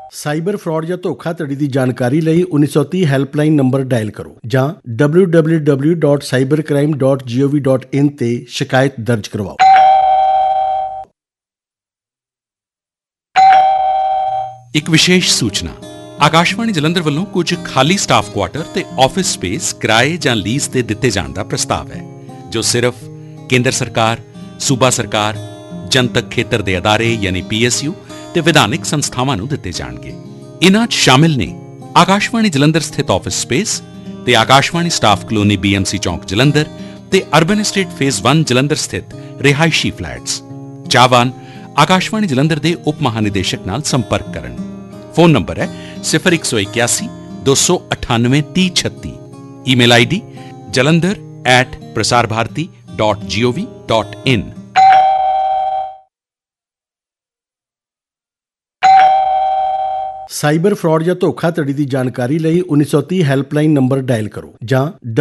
Cyber fraud ਜਾਂ ਧੋਖਾਧੜੀ ਦੀ ਜਾਣਕਾਰੀ ਲਈ 1930 ਹੈਲਪਲਾਈਨ ਨੰਬਰ ਡਾਇਲ ਕਰੋ ਜਾਂ www.cybercrime.gov.in ਤੇ ਸ਼ਿਕਾਇਤ ਦਰਜ ਕਰਵਾਓ। ਇੱਕ ਵਿਸ਼ੇਸ਼ ਸੂਚਨਾ ਆਕਾਸ਼ਵਾਣੀ ਜਲੰਧਰ ਵੱਲੋਂ ਕੁਝ ਖਾਲੀ ਸਟਾਫ ਕੁਆਟਰ ਤੇ ਆਫਿਸ ਸਪੇਸ ਕਿਰਾਏ ਜਾਂ ਲੀਜ਼ ਤੇ ਦਿੱਤੇ ਜਾਣ ਦਾ ਪ੍ਰਸਤਾਵ ਹੈ, ਜੋ ਸਿਰਫ ਕੇਂਦਰ ਸਰਕਾਰ, ਸੂਬਾ ਸਰਕਾਰ, ਜਨਤਕ ਖੇਤਰ ਦੇ ਅਦਾਰੇ ਯਾਨੀ PSU ਤੇ ਵਿਧਾਨਿਕ ਸੰਸਥਾਵਾਂ ਨੂੰ ਦਿੱਤੇ ਜਾਣਗੇ। ਇਨ੍ਹਾਂ 'ਚ ਸ਼ਾਮਿਲ ਨੇ ਆਕਾਸ਼ਵਾਣੀ ਜਲੰਧਰ ਸਥਿਤ ਆਫਿਸ ਸਪੇਸ ਤੇ ਆਕਾਸ਼ਵਾਣੀ ਸਟਾਫ ਕਲੋਨੀ BMC ਚੌਂਕ ਜਲੰਧਰ ਤੇ ਅਰਬਨ ਐਸਟੇਟ ਫੇਜ਼ 1 ਜਲੰਧਰ ਸਥਿਤ ਰਿਹਾਇਸ਼ੀ ਫਲੈਟਸ। ਚਾਹਵਾਨ ਆਕਾਸ਼ਵਾਣੀ ਜਲੰਧਰ ਦੇ ਉਪ ਮਹਾਨਿਦੇਸ਼ਕ ਨਾਲ ਸੰਪਰਕ ਕਰਨ। ਫੋਨ ਨੰਬਰ ਹੈ 0181 298 3036। Email ID jalandhar@prasarbharati.gov.in। Cyber fraud ਜਾਂ ਧੋਖਾਧੜੀ ਦੀ ਜਾਣਕਾਰੀ ਲਈ 1930 ਹੈਲਪਲਾਈਨ ਨੰਬਰ ਡਾਇਲ ਕਰੋ ਜਾਂ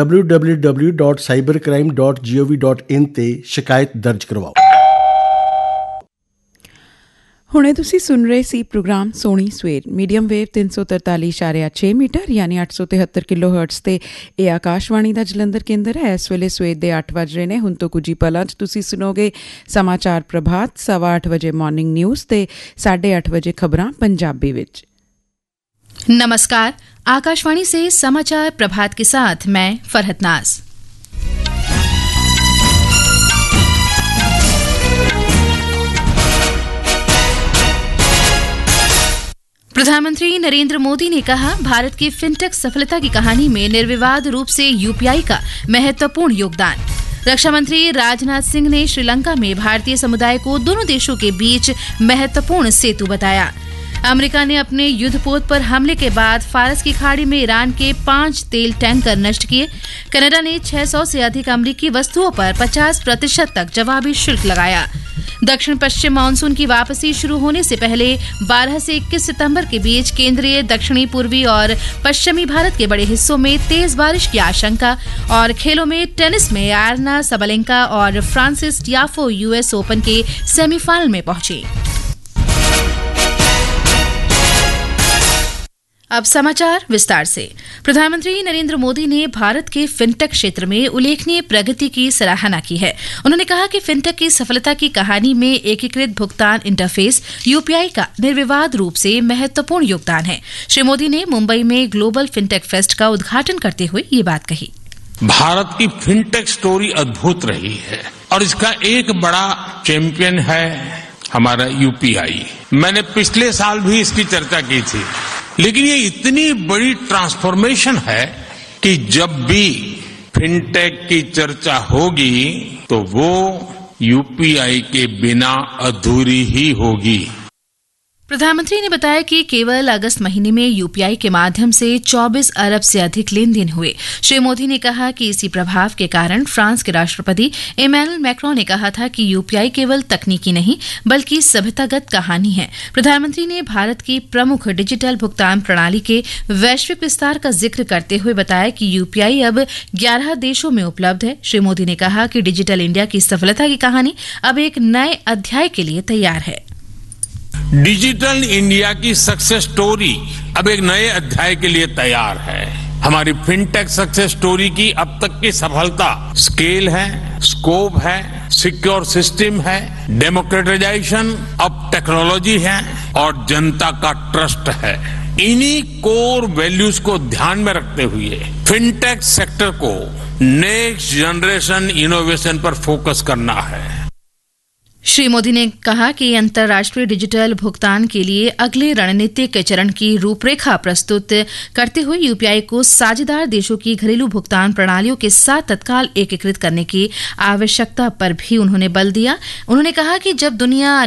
www.cybercrime.gov.in ਤੇ ਸ਼ਿਕਾਇਤ ਦਰਜ ਕਰਵਾਓ। ਹੁਣੇ ਤੁਸੀਂ ਸੁਣ ਰਹੇ ਸੀ ਪ੍ਰੋਗਰਾਮ ਸੋਹਣੀ ਸਵੇਰ ਮੀਡੀਅਮ ਵੇਵ 343.6 ਮੀਟਰ ਯਾਨੀ 873 ਕਿਲੋਹਰਟਜ਼ ਤੇ ਇਹ ਆਕਾਸ਼ਵਾਣੀ ਦਾ ਜਲੰਧਰ ਕੇਂਦਰ ਹੈ। ਇਸ ਵੇਲੇ ਸਵੇਰ ਦੇ 8 ਵਜ ਰਹੇ ਨੇ। ਹੁਣ ਤੋਂ ਕੁਝ ਹੀ ਪਲਾਂ 'ਚ ਤੁਸੀਂ ਸੁਣੋਗੇ ਸਮਾਚਾਰ ਪ੍ਰਭਾਤ, 8:15 ਵਜੇ ਮਾਰਨਿੰਗ ਨਿਊਜ਼ ਤੇ 8:30 ਵਜੇ ਖਬਰਾਂ पंजाबी ਵਿੱਚ। नमस्कार, आकाशवाणी से समाचार प्रभात के साथ मैं फरहत नाज। प्रधानमंत्री नरेंद्र मोदी ने कहा, भारत की फिनटेक सफलता की कहानी में निर्विवाद रूप से UPI का महत्वपूर्ण योगदान। रक्षा मंत्री राजनाथ सिंह ने श्रीलंका में भारतीय समुदाय को दोनों देशों के बीच महत्वपूर्ण सेतु बताया। अमेरिका ने अपने युद्धपोत पर हमले के बाद फारस की खाड़ी में ईरान के 5 तेल टैंकर नष्ट किए। कनाडा ने 600 से अधिक अमेरिकी वस्तुओं पर 50% तक जवाबी शुल्क लगाया। दक्षिण पश्चिम मानसून की वापसी शुरू होने से पहले 12 से 21 सितंबर के बीच केंद्रीय, दक्षिणी, पूर्वी और पश्चिमी भारत के बड़े हिस्सों में तेज बारिश की आशंका। और खेलों में टेनिस में आयरना सबलेंका और फ्रांसिस टियाफो US ओपन के सेमीफाइनल में पहुंचे। अब समाचार विस्तार से। प्रधानमंत्री नरेंद्र मोदी ने भारत के फिनटेक क्षेत्र में उल्लेखनीय प्रगति की सराहना की है। उन्होंने कहा कि फिनटेक की सफलता की कहानी में एकीकृत भुगतान इंटरफेस UPI का निर्विवाद रूप से महत्वपूर्ण योगदान है। श्री मोदी ने मुंबई में ग्लोबल फिनटेक फेस्ट का उद्घाटन करते हुए ये बात कही। भारत की फिनटेक स्टोरी अद्भुत रही है और इसका एक बड़ा चैंपियन है हमारा UPI। मैंने पिछले साल भी इसकी चर्चा की थी, लेकिन ये इतनी बड़ी ट्रांसफॉर्मेशन है कि जब भी फिनटेक की चर्चा होगी तो वो UPI के बिना अधूरी ही होगी। प्रधानमंत्री ने बताया कि केवल अगस्त महीने में UPI के माध्यम से 24 अरब से अधिक लेन देन हुए। श्री मोदी ने कहा कि इसी प्रभाव के कारण फ्रांस के राष्ट्रपति इमैनुअल मैक्रों ने कहा था कि UPI केवल तकनीकी नहीं बल्कि सभ्यतागत कहानी है। प्रधानमंत्री ने भारत की प्रमुख डिजिटल भुगतान प्रणाली के वैश्विक विस्तार का जिक्र करते हुए बताया कि UPI अब 11 देशों में उपलब्ध है। श्री मोदी ने कहा कि डिजिटल इंडिया की सफलता की कहानी अब एक नए अध्याय के लिए तैयार है। डिजिटल इंडिया की सक्सेस स्टोरी अब एक नए अध्याय के लिए तैयार है। हमारी फिनटेक सक्सेस स्टोरी की अब तक की सफलता स्केल है, स्कोप है, सिक्योर सिस्टम है, डेमोक्रेटाइजेशन ऑफ टेक्नोलॉजी है और जनता का ट्रस्ट है। इन्हीं कोर वैल्यूज को ध्यान में रखते हुए फिनटेक सेक्टर को नेक्स्ट जनरेशन इनोवेशन पर फोकस करना है। श्री मोदी ने कहा कि अंतर्राष्ट्रीय डिजिटल भुगतान के लिए अगले रणनीतिक चरण की रूपरेखा प्रस्तुत करते हुए UPI को साझेदार देशों की घरेलू भुगतान प्रणालियों के साथ तत्काल एकीकृत करने की आवश्यकता पर भी उन्होंने बल दिया। उन्होंने कहा कि जब दुनिया